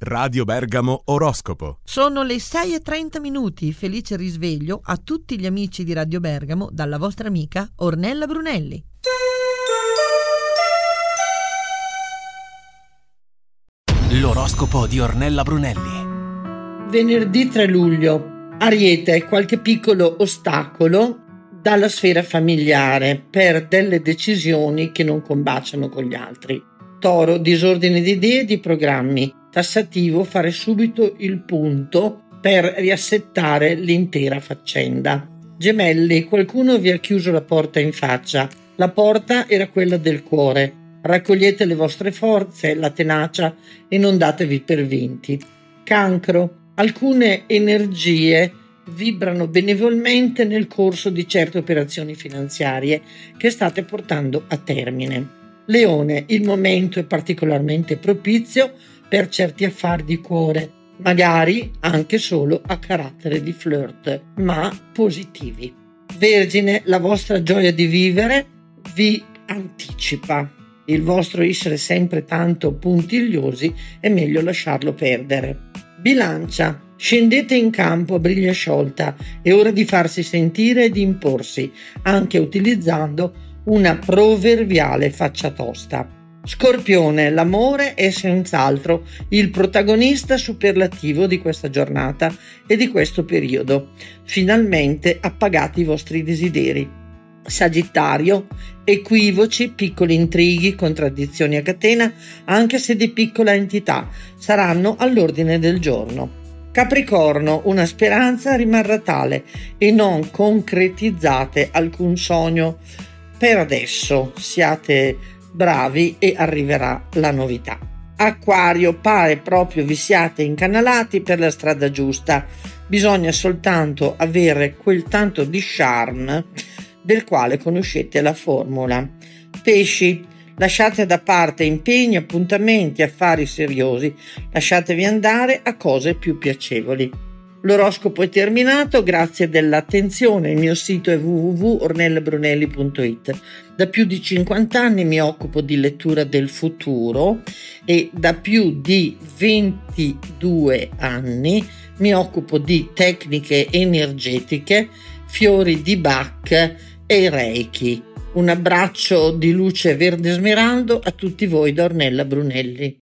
Radio Bergamo Oroscopo. Sono le 6:30. Felice risveglio a tutti gli amici di Radio Bergamo dalla vostra amica Ornella Brunelli. L'oroscopo di Ornella Brunelli. Venerdì 3 luglio. Ariete, qualche piccolo ostacolo dalla sfera familiare per delle decisioni che non combaciano con gli altri. Toro, disordine di idee e di programmi. Tassativo, fare subito il punto per riassettare l'intera faccenda. Gemelli, qualcuno vi ha chiuso la porta in faccia. La porta era quella del cuore. Raccogliete le vostre forze, la tenacia e non datevi per vinti. Cancro, alcune energie vibrano benevolmente nel corso di certe operazioni finanziarie che state portando a termine. Leone, il momento è particolarmente propizio per certi affari di cuore, magari anche solo a carattere di flirt, ma positivi. Vergine, la vostra gioia di vivere vi anticipa. Il vostro essere sempre tanto puntigliosi è meglio lasciarlo perdere. Bilancia, scendete in campo a briglia sciolta, è ora di farsi sentire e di imporsi, anche utilizzando una proverbiale faccia tosta. Scorpione, l'amore è senz'altro il protagonista superlativo di questa giornata e di questo periodo. Finalmente appagate i vostri desideri. Sagittario, equivoci, piccoli intrighi, contraddizioni a catena, anche se di piccola entità, saranno all'ordine del giorno. Capricorno, una speranza rimarrà tale e non concretizzate alcun sogno. Per adesso siate bravi e arriverà la novità. Acquario, pare proprio vi siate incanalati per la strada giusta. Bisogna soltanto avere quel tanto di charme del quale conoscete la formula. Pesci, lasciate da parte impegni, appuntamenti, affari seriosi. Lasciatevi andare a cose più piacevoli. L'oroscopo è terminato, grazie dell'attenzione. Il mio sito è www.ornellabrunelli.it. Da più di 50 anni mi occupo di lettura del futuro e da più di 22 anni mi occupo di tecniche energetiche, fiori di Bach e Reiki. Un abbraccio di luce verde smeraldo a tutti voi da Ornella Brunelli.